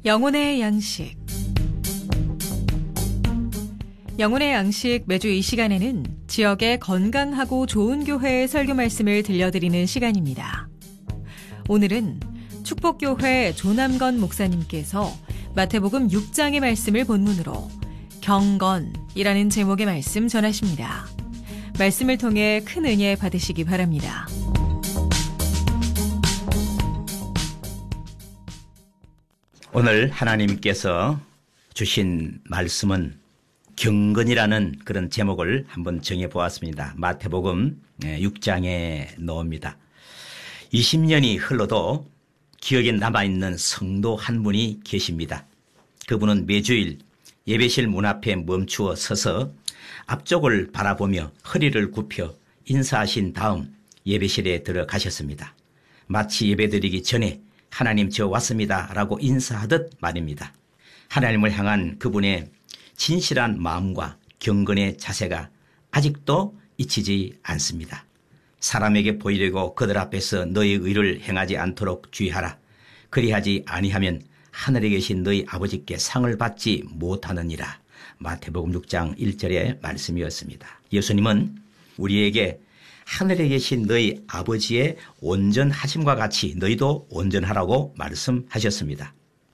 영혼의 양식. 영혼의 양식 매주 이 시간에는 지역의 건강하고 좋은 교회의 설교 말씀을 들려드리는 시간입니다. 오늘은 축복교회 조남건 목사님께서 마태복음 6장의 말씀을 본문으로 경건이라는 제목의 말씀 전하십니다. 말씀을 통해 큰 은혜 받으시기 바랍니다. 오늘 하나님께서 주신 말씀은 경건이라는 그런 제목을 한번 정해보았습니다. 마태복음 6장에 나옵니다. 20년이 흘러도 기억에 남아있는 성도 한 분이 계십니다. 그분은 매주일 예배실 문 앞에 멈추어 서서 앞쪽을 바라보며 허리를 굽혀 인사하신 다음 예배실에 들어가셨습니다. 마치 예배드리기 전에 하나님 저 왔습니다 라고 인사하듯 말입니다. 하나님을 향한 그분의 진실한 마음과 경건의 자세가 아직도 잊히지 않습니다. 사람에게 보이려고 그들 앞에서 너의 의를 행하지 않도록 주의하라. 그리하지 아니하면 하늘에 계신 너희 아버지께 상을 받지 못하느니라. 마태복음 6장 1절의 말씀이었습니다. 예수님은 우리에게 하늘에 계신 너희 아버지의 온전하심과 같이 너희도 온전하라고 말씀하셨습니다.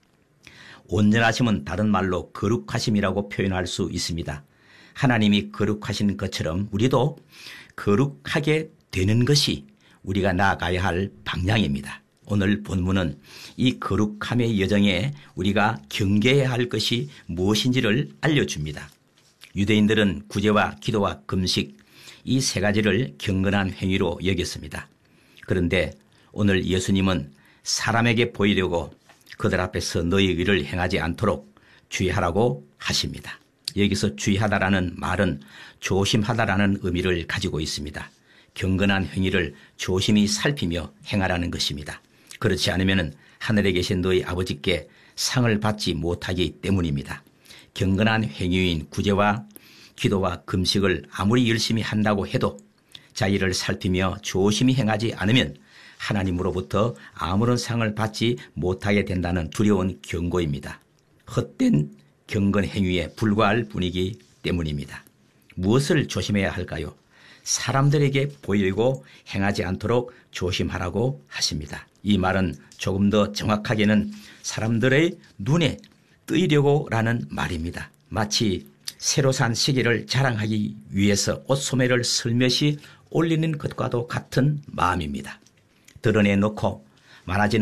온전하심은 다른 말로 거룩하심이라고 표현할 수 있습니다. 하나님이 거룩하신 것처럼 우리도 거룩하게 되는 것이 우리가 나아가야 할 방향입니다. 오늘 본문은 이 거룩함의 여정에 우리가 경계해야 할 것이 무엇인지를 알려줍니다. 유대인들은 구제와 기도와 금식 이 세 가지를 경건한 행위로 여겼습니다. 그런데 오늘 예수님은 사람에게 보이려고 그들 앞에서 너희 의를 행하지 않도록 주의하라고 하십니다. 여기서 주의하다라는 말은 조심하다라는 의미를 가지고 있습니다. 경건한 행위를 조심히 살피며 행하라는 것입니다. 그렇지 않으면 하늘에 계신 너희 아버지께 상을 받지 못하기 때문입니다. 경건한 행위인 구제와 기도와 금식을 아무리 열심히 한다고 해도 자기를 살피며 조심히 행하지 않으면 하나님으로부터 아무런 상을 받지 못하게 된다는 두려운 경고입니다. 헛된 경건 행위에 불과할 뿐이기 때문입니다. 무엇을 조심해야 할까요? 사람들에게 보이려고 행하지 않도록 조심하라고 하십니다. 이 말은 조금 더 정확하게는 사람들의 눈에 뜨이려고라는 말입니다. 마치 새로 산 시계를 자랑하기 위해서 옷소매를 슬며시 올리는 것과도 같은 마음입니다. 드러내놓고 많아지는